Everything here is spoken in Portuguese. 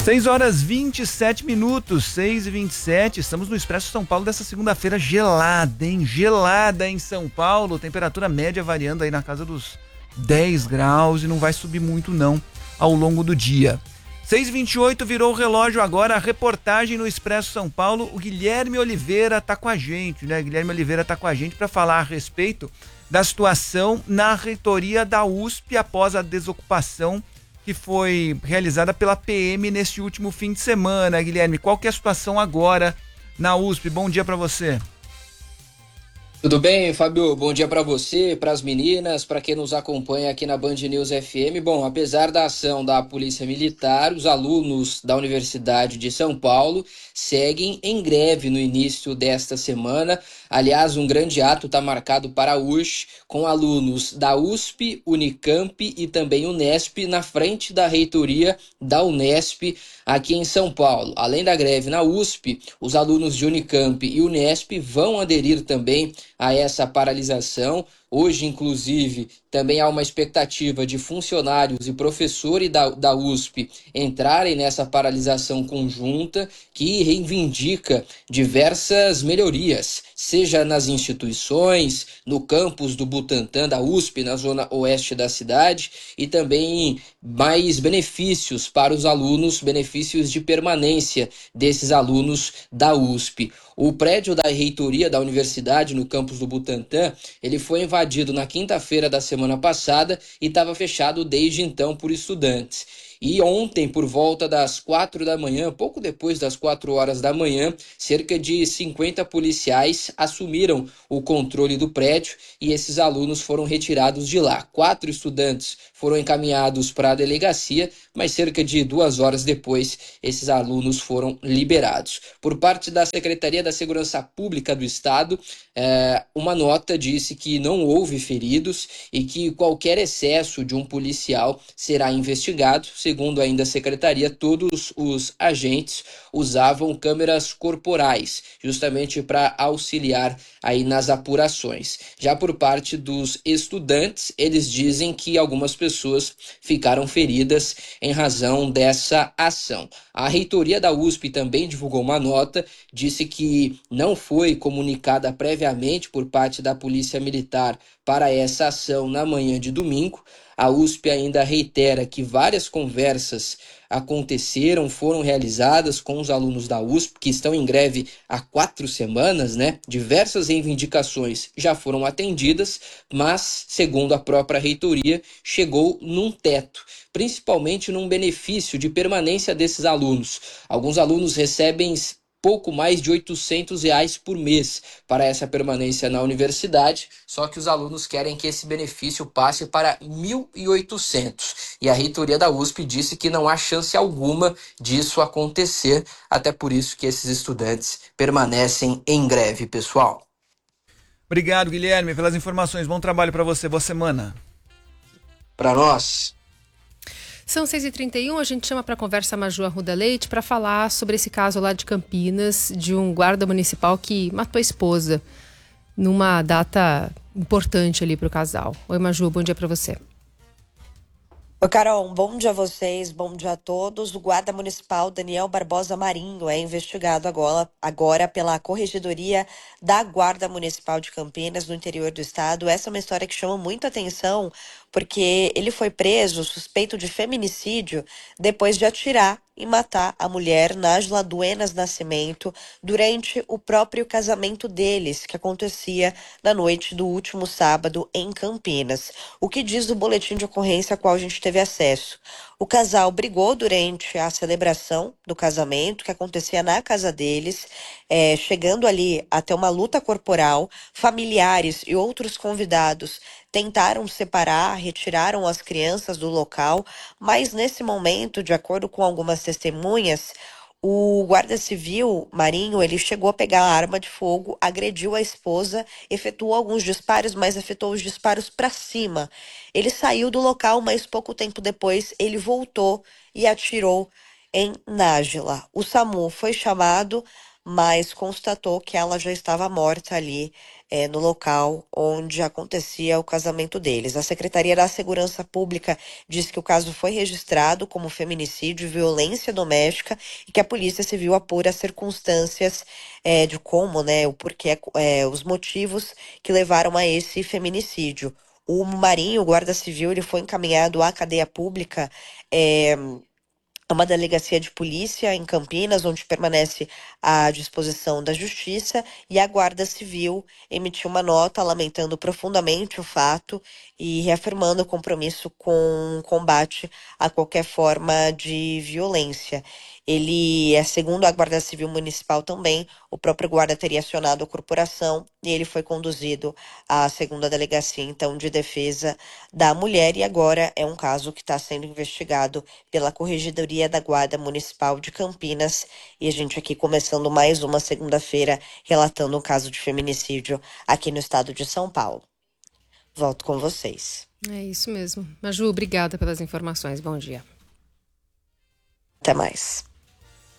6h27, 6h27, estamos no Expresso São Paulo dessa segunda-feira gelada, hein? Gelada em São Paulo, temperatura média variando aí na casa dos 10 graus e não vai subir muito não ao longo do dia. 6h28, virou o relógio agora, a reportagem no Expresso São Paulo, o Guilherme Oliveira tá com a gente, né? Guilherme Oliveira tá com a gente para falar a respeito da situação na reitoria da USP após a desocupação que foi realizada pela PM nesse último fim de semana. Guilherme, qual que é a situação agora na USP? Bom dia para você. Tudo bem, Fábio? Bom dia para você, para as meninas, para quem nos acompanha aqui na Band News FM. Bom, apesar da ação da Polícia Militar, os alunos da Universidade de São Paulo seguem em greve no início desta semana. Aliás, um grande ato está marcado para hoje, com alunos da USP, Unicamp e também Unesp na frente da reitoria da Unesp aqui em São Paulo. Além da greve na USP, os alunos de Unicamp e Unesp vão aderir também a essa paralisação. Hoje, inclusive, também há uma expectativa de funcionários e professores da USP entrarem nessa paralisação conjunta que reivindica diversas melhorias, seja nas instituições, no campus do Butantã da USP, na zona oeste da cidade, e também mais benefícios para os alunos, benefícios de permanência desses alunos da USP. O prédio da reitoria da universidade no campus do Butantã, ele foi invadido na quinta-feira da semana passada e estava fechado desde então por estudantes. E ontem, por volta das 4 da manhã, pouco depois das 4 horas da manhã, cerca de 50 policiais assumiram o controle do prédio e esses alunos foram retirados de lá. 4 estudantes foram encaminhados para a delegacia, mas cerca de 2 horas depois, esses alunos foram liberados. Por parte da Secretaria da Segurança Pública do Estado, uma nota disse que não houve feridos e que qualquer excesso de um policial será investigado. Segundo ainda a secretaria, todos os agentes usavam câmeras corporais, justamente para auxiliar aí nas apurações. Já por parte dos estudantes, eles dizem que algumas pessoas ficaram feridas em razão dessa ação. A reitoria da USP também divulgou uma nota, disse que não foi comunicada previamente por parte da Polícia Militar para essa ação na manhã de domingo. A USP ainda reitera que várias conversas aconteceram, foram realizadas com os alunos da USP, que estão em greve há 4 semanas, né? Diversas reivindicações já foram atendidas, mas, segundo a própria reitoria, chegou num teto, principalmente num benefício de permanência desses alunos. Alguns alunos recebem pouco mais de R$ 800 por mês para essa permanência na universidade, só que os alunos querem que esse benefício passe para 1.800. E a reitoria da USP disse que não há chance alguma disso acontecer, até por isso que esses estudantes permanecem em greve, pessoal. Obrigado, Guilherme, pelas informações. Bom trabalho para você, boa semana. Para nós. São 6h31, a gente chama para conversa a Maju Arruda Leite para falar sobre esse caso lá de Campinas, de um guarda municipal que matou a esposa numa data importante ali para o casal. Oi, Maju, bom dia para você. Oi, Carol, bom dia a vocês, bom dia a todos. O guarda municipal Daniel Barbosa Marinho é investigado agora pela Corregedoria da Guarda Municipal de Campinas, no interior do estado. Essa é uma história que chama muita atenção, porque ele foi preso suspeito de feminicídio depois de atirar e matar a mulher Nájila Duenas Nascimento durante o próprio casamento deles, que acontecia na noite do último sábado em Campinas. O que diz o boletim de ocorrência a qual a gente teve acesso? O casal brigou durante a celebração do casamento, que acontecia na casa deles, chegando ali até uma luta corporal. Familiares e outros convidados tentaram separar, retiraram as crianças do local, mas nesse momento, de acordo com algumas testemunhas, o guarda civil Marinho, ele chegou a pegar a arma de fogo, agrediu a esposa, efetuou alguns disparos, mas efetuou os disparos para cima. Ele saiu do local, mas pouco tempo depois ele voltou e atirou em Nájila. O SAMU foi chamado, mas constatou que ela já estava morta ali no local onde acontecia o casamento deles. A Secretaria da Segurança Pública diz que o caso foi registrado como feminicídio e violência doméstica e que a Polícia Civil apura as circunstâncias de como, né, o porquê, os motivos que levaram a esse feminicídio. O Marinho, o guarda civil, ele foi encaminhado à cadeia pública, a uma delegacia de polícia em Campinas, onde permanece à disposição da Justiça, e a Guarda Civil emitiu uma nota lamentando profundamente o fato e reafirmando o compromisso com o combate a qualquer forma de violência. Ele é, segundo a Guarda Civil Municipal também, o próprio guarda teria acionado a corporação e ele foi conduzido à segunda delegacia, então, de defesa da mulher, e agora é um caso que está sendo investigado pela Corregedoria da Guarda Municipal de Campinas. E a gente aqui começando mais uma segunda-feira relatando um caso de feminicídio aqui no estado de São Paulo. Volto com vocês. É isso mesmo. Maju, obrigada pelas informações. Bom dia. Até mais.